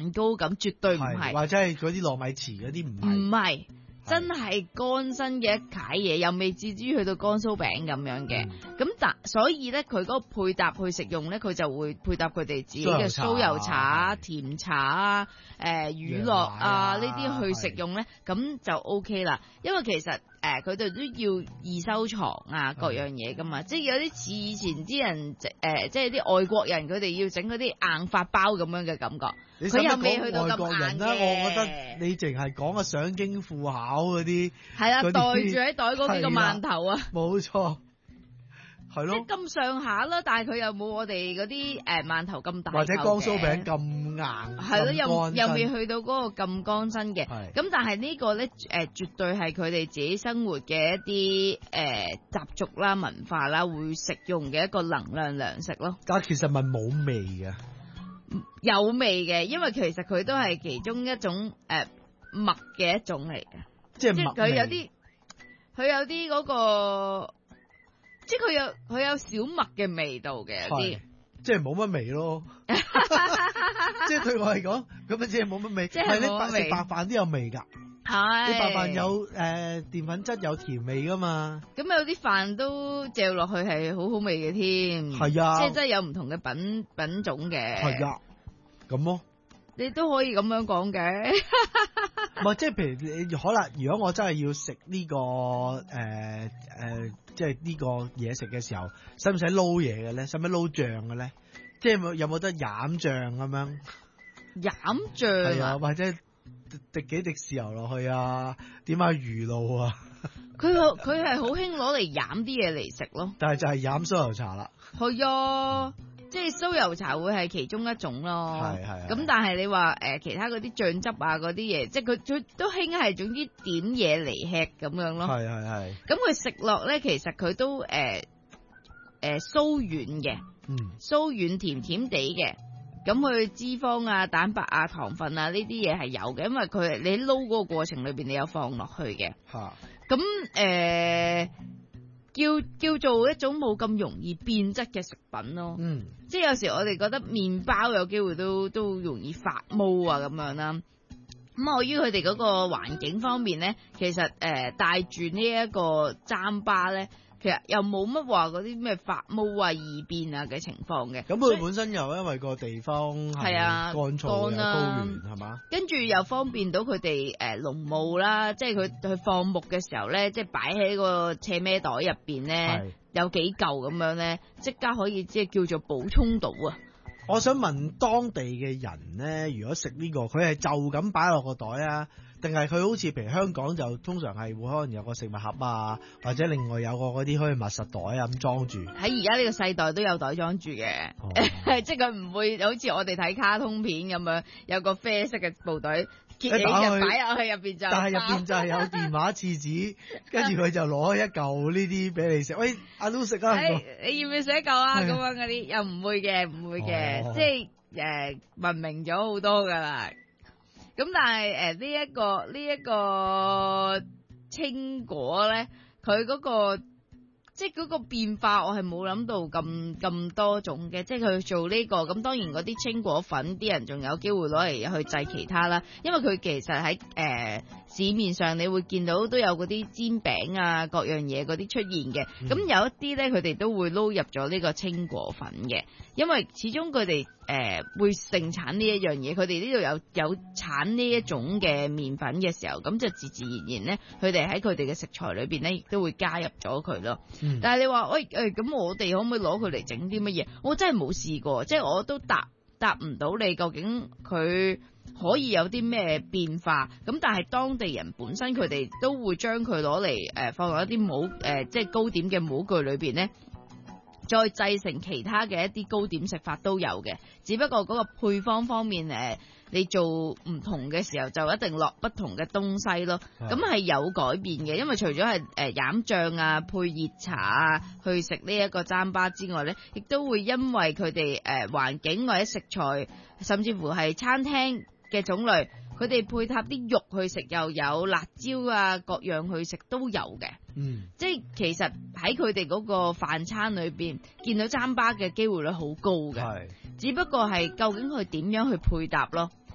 蛋糕咁，絕對唔係， 或者係嗰啲糯米糍嗰啲唔係。 真係乾身嘅一楷嘢，又未至於去到乾酥餅咁樣嘅。咁所以咧，佢嗰個配搭去食用咧，佢就會配搭佢哋自己嘅酥油茶、甜茶啊、乳酪啊呢啲去食用咧，咁就 OK 啦。因為其實佢哋都要易收藏啊，各樣嘢噶嘛。即係有啲似以前啲人即係啲外國人佢哋要整嗰啲硬法包咁樣嘅感覺。佢又未去到咁硬嘅。 我覺得你淨係講個上京赴考嗰啲， 係啊，袋住喺袋嗰幾個饅頭啊， 冇錯，係咯， 即係咁上下啦。但係佢又冇我哋嗰啲饅頭咁大， 或者江蘇餅咁硬， 係咯，又未去到嗰個咁乾身嘅。咁但係呢個咧絕對係佢哋自己生活嘅一啲習俗啦、文化啦，會食用嘅一個能量糧食咯。 但係其實咪冇味嘅。 有味嘅，因為其實佢都係其中一種麥嘅一種嚟嘅， 即係佢有啲嗰個，即係佢有小麥嘅味道嘅，有啲即係冇乜味咯。即係對我嚟講，咁樣即係冇乜味。 即係你食白飯都有味㗎。 係， 啲白飯有澱粉質有甜味㗎嘛。 咁有啲飯都嚼落去係好好味嘅添。 係啊， 即係真係有唔同嘅品種嘅。 係啊，咁咯。 你都可以咁樣講嘅。 唔係，即係譬如你可能，如果我真係要食呢個即係呢個嘢食嘅時候，使唔使撈嘢嘅咧？使唔使撈醬嘅咧？即係有冇得飲醬咁樣？ 飲醬係啊，或者滴幾滴豉油落去啊？點下魚露啊？ 佢係好興攞嚟飲啲嘢嚟食咯。 但係就係飲酥油茶啦。 係啊。即係酥油茶會係其中一種咯，係。咁但係你話其他嗰啲醬汁啊嗰啲嘢，即係佢都興係總之點嘢嚟吃咁樣咯。 係。 咁佢食落咧，其實佢都酥軟嘅，酥軟甜甜地嘅。咁佢脂肪啊、蛋白啊、糖分啊呢啲嘢係有嘅，因為你撈嗰個過程裏邊你有放落去嘅。咁叫做一種冇咁容易變質嘅食品咯。即係有時我哋覺得麵包有機會都容易發毛啊咁樣啦。咁礙於佢哋嗰個環境方面咧，其實帶住呢一個糌粑咧，其實又冇乜話嗰啲咩發毛啊、異變啊嘅情況嘅。咁佢本身又因為個地方係乾燥嘅高原係嘛， 跟住又方便到佢哋農務啦，即係佢去放牧嘅時候咧，即係擺喺個斜孭袋入邊咧，有幾嚿咁樣咧，即刻可以即係叫做補充到啊！ 我想問當地嘅人咧，如果食呢個，佢係就咁擺落個袋啊，定係佢好似譬如香港就通常係會可能有個食物盒啊，或者另外有個嗰啲可以密實袋啊咁裝住。 喺而家呢個世代都有袋裝住嘅，即係佢唔會好似我哋睇卡通片咁樣有個啡色嘅布袋。揭起就擺入去入邊就， 但係入邊就係有電話廁紙，跟住佢就攞一嚿呢啲俾你食。喂，阿都食啊！ 你要唔要食一嚿啊？咁樣嗰啲又唔會嘅，唔會嘅，即係文明咗好多噶啦。咁但係呢一個青果咧，佢嗰個。即係嗰個變化，我係冇諗到咁多種嘅。即係佢做呢個，咁當然嗰啲青果粉，啲人仲有機會攞嚟去製其他啦。因為佢其實喺市面上，你會見到都有嗰啲煎餅啊，各樣嘢嗰啲出現嘅。咁有一啲咧，佢哋都會撈入咗呢個青果粉嘅，因為始終佢哋會盛產呢一樣嘢，佢哋呢度有產呢一種嘅麵粉嘅時候，咁就自然然咧，佢哋喺佢哋嘅食材裏邊咧，亦都會加入咗佢咯。但係你話喂咁我哋可唔可以攞佢嚟整啲乜嘢？我真係冇試過，即係我都答唔到你究竟佢可以有啲咩變化。咁但係當地人本身佢哋都會將佢攞嚟放落一啲模即係糕點嘅模具裏邊咧，再製成其他嘅一啲糕點食法都有嘅。只不過嗰個配方方面你做唔同嘅時候就一定落不同嘅東西咯。咁係有改變嘅，因為除咗係飲醬啊、配熱茶啊去食呢一個糌粑之外咧，亦都會因為佢哋環境或者食材，甚至乎係餐廳嘅種類，佢哋配搭啲肉去食，又有辣椒啊各樣去食都有嘅。即係其實喺佢哋嗰個飯餐裏邊見到糌粑嘅機會率好高嘅，只不過係究竟佢點樣去配搭咯。